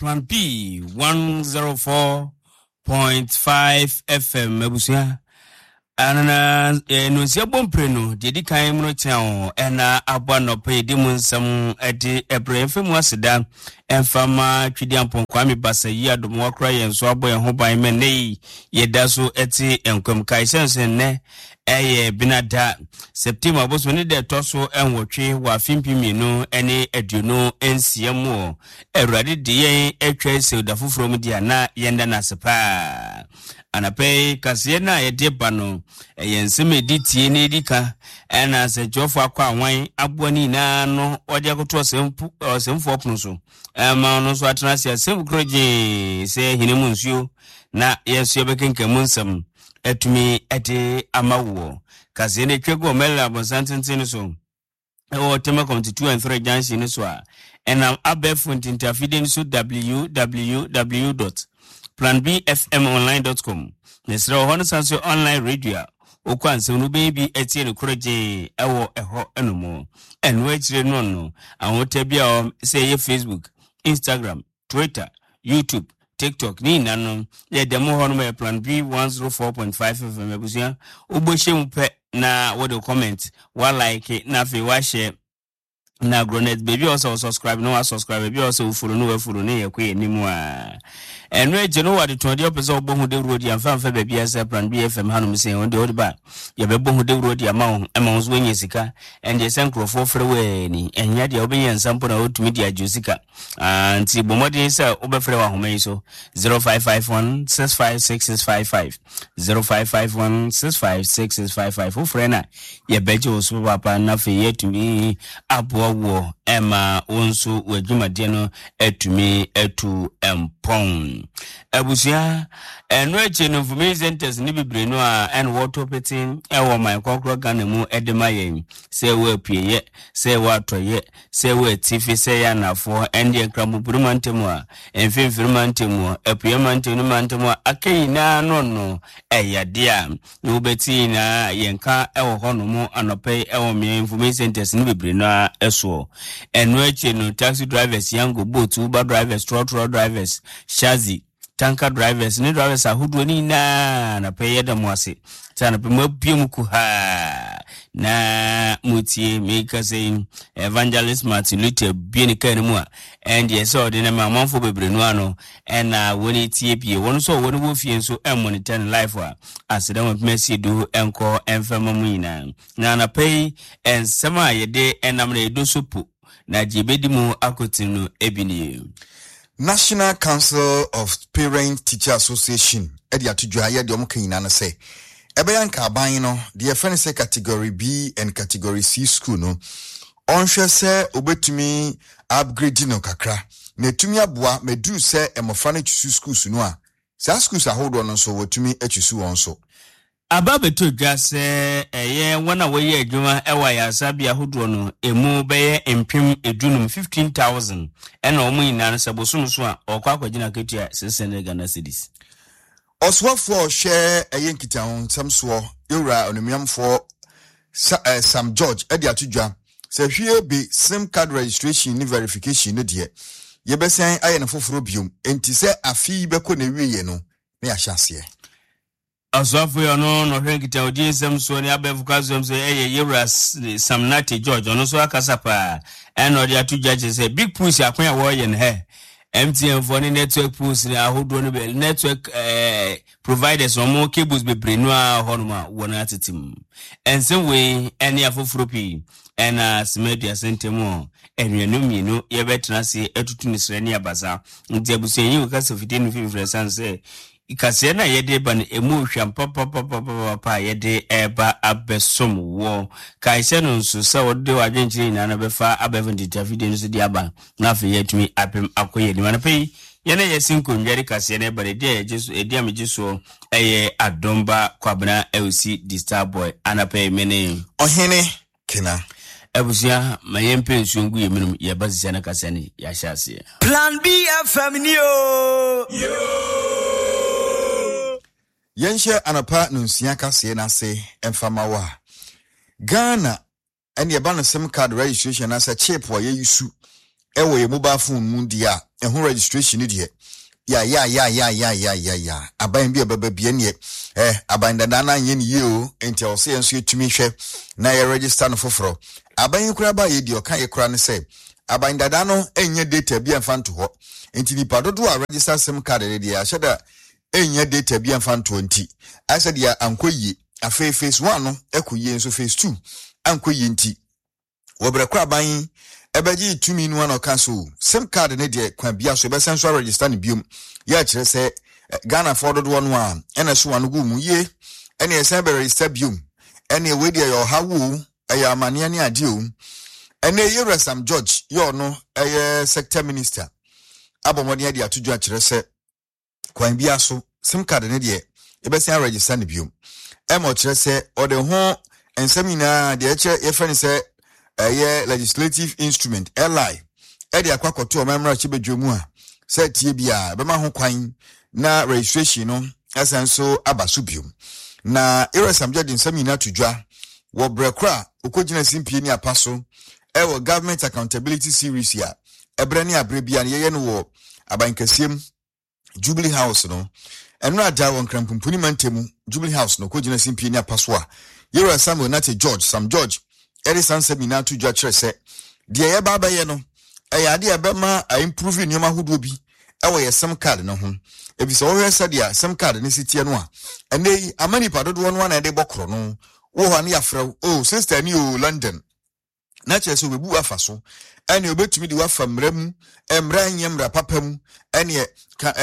Plan B 104.5 FM Ebusia. Ana no sia bompreno dedi kan mu no kyao ena abano pe di munsam edi ebrefem waseda enfama twidi ampon kwame basayi adom wakra yenso aboye ho ban me nei yedaso eti enkwam kai sense ne eye binada September boso ni de toso enwotwe wa fimpiminu ene aduno ensiamu erade de yen etwa seuda foforo mu dia na yenda na sepa anape kase na yede bano yensem editie ne edika ena se jofo akwa anwan aboni na no ode akoto osemfo opno so ma no so atena se asem kroje se hinemu nsuo na yeso yebekenka munsam etumi ete amawo kase ne twego mela bonsantintin so o tema community 2 and 3 junction so ena abefo interfidin so www.planbfmonline.com nesra hono sanso online radio okwanse no baby etie ne kroje ewo eho enomo enwe chire no no awota bia say Facebook, Instagram, Twitter, YouTube, TikTok ni nano ye demo hono me Plan B 104.5 FM ebusia obohye mpe na what the comment wa like na fe wa share na gronet baby also subscribe no subscribe baby also follow no follow ne yakwe nimu a enwe jeno wa de tonde opese obohu de road ya mfa baby asa Plan B FM hanom se on de odiba ye be bohu de road ya ma onzo wenye sika and ye senkrofo frewe ni enya de obenye nsampo na otumi dia josika anti bomodi se obefre wa homa yiso 0551656655 0551656655 ofrena ye beje oso papa na fe yetumi abo wo ema onso wadwumade no atumi atu empon abusia enweche no information centers ni bibre no a en water petin ewo my kokro Ghana mu edemaye se we pieye se we atoye se we tifi se ya nafo ende kramuburumantemu a enfimfirumantemu apuyamantemu akeyina no eyade a no beti na yenka ewo hono mu anope ewo me information centers ni bibre no eso enweche no taxi drivers yango boat uber drivers truck drivers shazi tanker drivers ni drivers ahudu ni na peye da mwase tana pe mabiem ku ha na mutie make say evangelist Martin Luther bien kan mu a and yes so de na manfo bebre no ano na woni tie bie won so woni wo fie so monitor life a aseda mo mercy do enko enfama mu ina na pay en sama yede enam na edo sopo na jibedi mu akotinu ebini National Council of Parent Teacher Association edi atudwa ye de omkanyina na say ebeyanka aban no de friend say category B and category C school no onhwe se obetumi upgrade no kakra na tumi aboa medu se emofra na chusu schools no a sa schools ahodo no so wotumi achusu won so ababeto dwase eye wona we adwuma ewa ya sabia hodo no emu beye empim edunum 15,000 ena omu ina se bosom so a okwa kwagina ketua 600 Ghana cedis oswafo share eye nkita hon samso yura onumiamfo Sam George edi atudwa se hwie be SIM card registration ni verification no de yebesen aye na foforo biom enti se afi beko na wiye no na ya hyase Aswafo yo no hwenkita odi samso ni abefukazo mse eye yura Samnati George ono so akasapa eno de atudwa je se big push akwan ya wo ye ne he MTN for the network pools na ahodo no be network providers or more cables be brenua honoma wona atitim and some way any afofropi and media sentemo enwenu no ye betra se etutu ni srani abaza nti abusen yi ka so fitini fifresan se ikase na yede ban emu hwam papa yede eba abesom wo kaise no nso se wode wadwenkyire na na befa abevan ditafide no so di aba na fe yetumi apem akoye ni manapei yene yesinko ndwari kase na eba de yejesu edia mejesu eye adomba kwabna LC Disturb Boy anapei mene ohene kena ebusia mayempe nsungu yeminum yebazisa na kase ni ya hyase Plan B FM ni yo Yenshe anapa nunsia kase na se emfamawa Ghana ene yeba no SIM card registration na se chip wa ye yusu ewo ye mobile phone mu dia ehun registration ni dia ya aban bi ababa bi ene aban dada na anye ni ye o enti o se enso etumi hwe na ye register no foforo aban kura ba ye di o kan ye kura ne se aban dada no enye data bi amfa nto ho enti ni padodo a register sim card de dia hyeda enye data bi amfa nto enti asa dia ankoyi afa phase 1 no ekoyi enso phase 2 ankoyi enti wobrekwa aban ebeji tumi nu an okaso sim card ne de kwa bia so be senso register ne biom ya kire se Ghana for do one one ena so wan go mu ye ena e se be register biom ena e we de yo hawo eya amane ani ade o ena ye Resam George yo no sector minister abomode ade atudwa kire se kwa bia so sim card ne de e be sen register ne biom e mo kire se o de ho ensamina de eche ye fani se legislative instrument LI edi akwakoto o memra chibedwomu a se tie bia be ma ho kwan na registration no asenso abasubium na Resam George nsamina tudwa wo brekra okogina simpie ni apaso wo government accountability series ya ebre ni abre bia ye no wo abankasiem Jubilee House no eno ada won krampumpuni mantemu Jubilee House no okogina simpie ni apaso a Resam Onate George Sam George Edison seminar to judge se de ye baba ye no ya de ebema improve nyoma hodo bi ewo ye sim card no ho ebi so wo hwese de sim card ne sitie no a enei amani padodo no na de bokro no wo ho ne afrew oh sister ni o London na che so bebu afa so ene obetumi de wafa mramu emra nyemra papam ene ka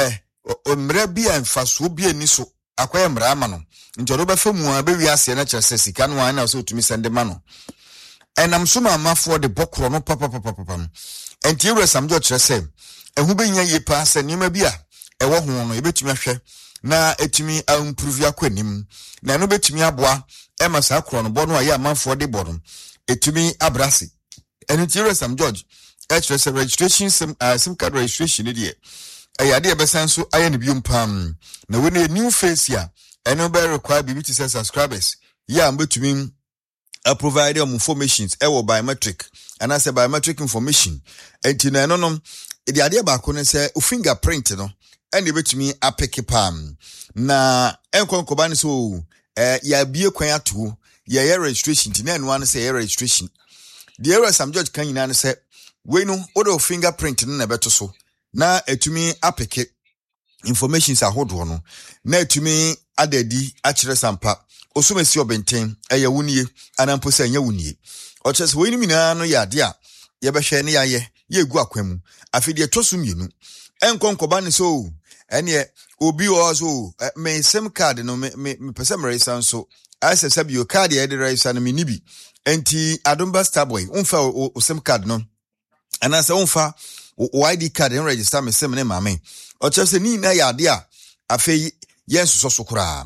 mra bi anfa so bi ani so akoye mra ama no njoro be famu a be wi ase na che se sika no na so otumi sende ma no enam so mama for the bokro no papa enti Resam George say ehu benya ye pa se nyema bi a ewo ho no ebetumi ahwe na etumi improve akwanim na no betumi aboa e ma sa kro no bo no aye amanfo de bo no etumi abrasi enti Resam George say registration sim card registration ne de ayade ebesanso aye ne biom pam na we ne new face ya eno be require BBT subscribers ya mbetumi provide informations biometric and I say biometric information enti na no the idea ba ko ne say fingerprint no and betumi apeke pam na enkonkoba ne so ya bie kwan ato ya registration ti na eno an say registration the Resam George kan nyina ne say we no odo fingerprint no na beto so na etumi apeke informations ahodo no na etumi adadi akire sampa osumesi obenten eye wunie anampo se anya wunie o chese we ni mina no yade a ye behwe ne yaye ye gu akwam afide tosu mienu enkonkoba ne so ene obi o so me sim card no me pese mreisa so ase sabio card ye de reisa no minibi enti adomba starboy unfa o sim card no anase unfa o ID card en register me sim ne mame o chese ni na yade a afei yes so kura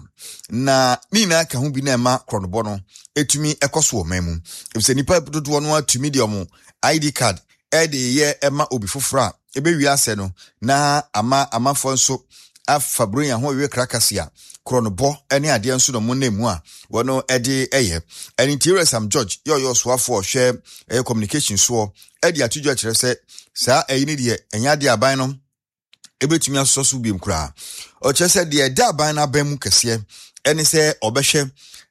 na nina ka hu bi na ma kronobo no etumi ekoso o memu ebise nipa dodo no atumi de omo ID card de ye ema obi fofora ebe wi ase no na amafo nso afabro ya ho we krakasia kronobo ene ade nso no mo na mu a wono de eye enti Resam George yo so afo hwe communication so de atudwa kire se sa eyini de enya de aban no ebetumi asoso biem kura o chese de da ban na ban mu kese ene se obehwe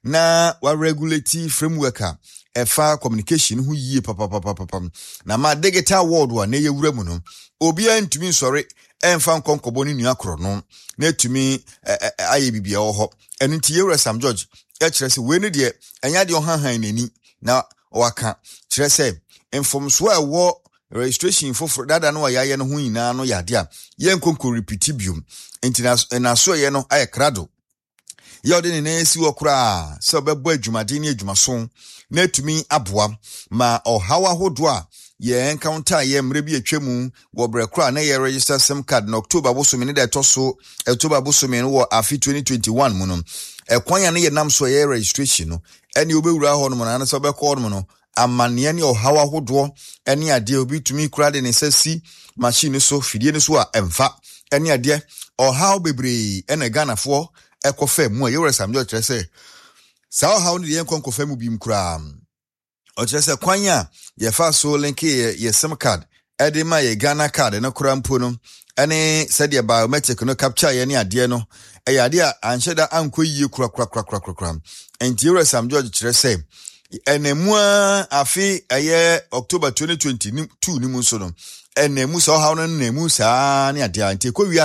na wa regulatory framework a efa communication hu yie papa na ma digital world wa na ye wura mu no obi antumi nsore emfa nkonkobo ni nua kro no na etumi aye bibia wo ho ene nti ye Resam George e kire se we ne de enya de ohanhan nani na waka kire se informso a wo registration for dada no ya no hu nyina no yade a ye nkonko repeat biom na so ye no aye krado ye ode ne na esi okura se obebo adwumade ne adwumaso na etumi aboa ma ohawa hodo a ye encounter ye mre bi atwemu wo brekra na ye register sim card na October bosomi ne da toso October bosomi no wo afi 2021 mu no ekwan ya ne ye nam so ye registration no ene obewura ho no mo na se obekọ no no amane ne ohawa hodo ene ade obi tumi kura de ne sasi machine so fidie ne so a emfa ene ade ohaw bebre ene Ghanafo ekofa mu ye Resam George kire se sa ohaw ne ye nkonkofa mu bi mkura o kire se kwanya ye fa so link ye sim card ede ma ye Ghana card no korampo no ene said ya biometric no capture ye ne ade no ade a anhye anko yie kura enti Ewura Sam George kire say enemu afi October 2022 ni mu so no enemu so hawo no nemu saa ne ade ante ko